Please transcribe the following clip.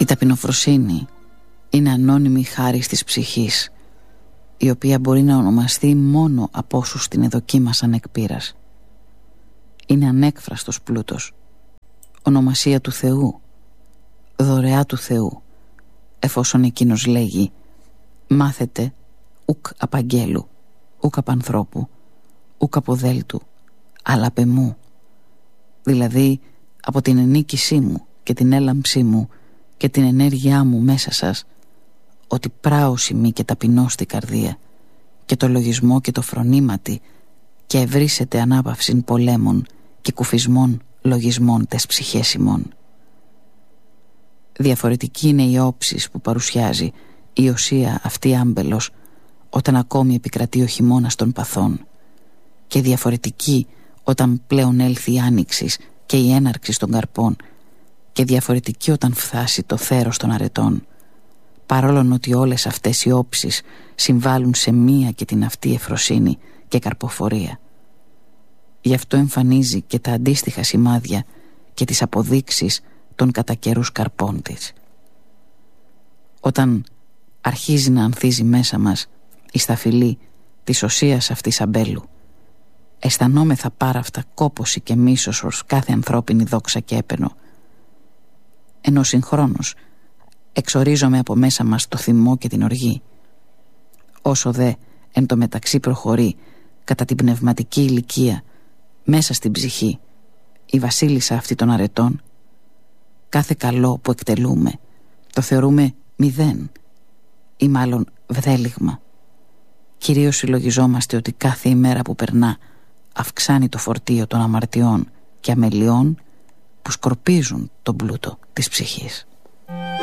Η ταπεινοφροσύνη είναι ανώνυμη χάρις της ψυχής, η οποία μπορεί να ονομαστεί μόνο από όσους την εδοκίμασαν εκ πείρας. Είναι ανέκφραστος πλούτος, ονομασία του Θεού, δωρεά του Θεού, εφόσον εκείνος λέγει «Μάθετε ουκ απ' αγγέλου, ουκ απ' ανθρώπου, ουκ από δέλτου, αλλά απ' εμού», δηλαδή από την ενίκησή μου και την έλαμψή μου και την ενέργειά μου μέσα σας, ότι πράωση μη και ταπεινώ στη καρδία και το λογισμό και το φρονήματι και ευρύσετε ανάπαυσιν πολέμων και κουφισμών λογισμών τες ψυχές ημών. Διαφορετική είναι η όψης που παρουσιάζει η οσία αυτή άμπελος όταν ακόμη επικρατεί ο χειμώνας των παθών, και διαφορετική όταν πλέον έλθει η άνοιξης και η έναρξη των καρπών, και διαφορετική όταν φτάσει το θέρος των αρετών, παρόλο ότι όλες αυτές οι όψεις συμβάλλουν σε μία και την αυτή ευφροσύνη και καρποφορία. Γι' αυτό εμφανίζει και τα αντίστοιχα σημάδια και τις αποδείξεις των κατά καιρούς καρπών της. Όταν αρχίζει να ανθίζει μέσα μας η σταφυλή της οσίας αυτής αμπέλου, αισθανόμεθα πάραφτα κόπωση και μίσος ως κάθε ανθρώπινη δόξα και έπαινο, ενώ συγχρόνως εξορίζομαι από μέσα μας το θυμό και την οργή. Όσο δε εν το μεταξύ προχωρεί κατά την πνευματική ηλικία μέσα στην ψυχή η βασίλισσα αυτή των αρετών, κάθε καλό που εκτελούμε το θεωρούμε μηδέν ή μάλλον βδέλιγμα. Κυρίως συλλογιζόμαστε ότι κάθε ημέρα που περνά αυξάνει το φορτίο των αμαρτιών και αμελιών που σκορπίζουν τον πλούτο της ψυχής.